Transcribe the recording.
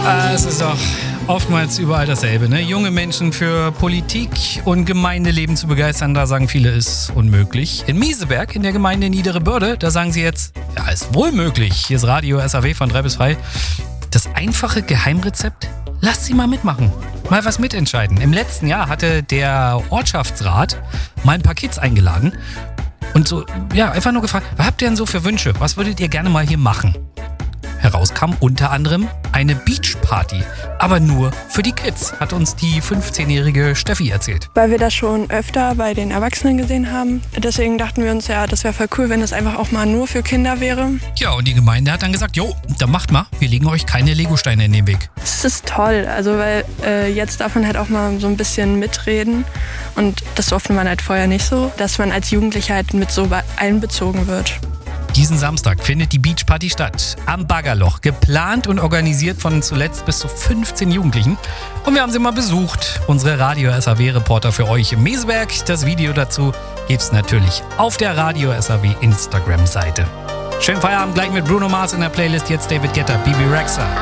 Es ist auch oftmals überall dasselbe, ne? Junge Menschen für Politik und Gemeindeleben zu begeistern, da sagen viele, ist unmöglich. In Mieseberg, in der Gemeinde Niedere Börde, da sagen sie jetzt, ja, ist wohl möglich. Hier ist Radio SAW von 3 bis 3. Das einfache Geheimrezept? Lasst sie mal mitmachen. Mal was mitentscheiden. Im letzten Jahr hatte der Ortschaftsrat mal ein paar Kids eingeladen und so, ja, einfach nur gefragt, was habt ihr denn so für Wünsche? Was würdet ihr gerne mal hier machen? Herauskam unter anderem eine Beachparty. Aber nur für die Kids, hat uns die 15-jährige Steffi erzählt. Weil wir das schon öfter bei den Erwachsenen gesehen haben. Deswegen dachten wir uns, ja, das wäre voll cool, wenn es einfach auch mal nur für Kinder wäre. Ja, und die Gemeinde hat dann gesagt, jo, dann macht mal, wir legen euch keine Legosteine in den Weg. Es ist toll, also weil jetzt darf man halt auch mal so ein bisschen mitreden. Und das durfte man halt vorher nicht so, dass man als Jugendlicher halt mit so einbezogen wird. Diesen Samstag findet die Beachparty statt. Am Baggerloch. Geplant und organisiert von zuletzt bis zu 15 Jugendlichen. Und wir haben sie mal besucht. Unsere Radio-SAW-Reporter für euch im Meseberg. Das Video dazu gibt's natürlich auf der Radio-SAW Instagram-Seite. Schönen Feierabend gleich mit Bruno Mars in der Playlist. Jetzt David Guetta, Bibi Rexha.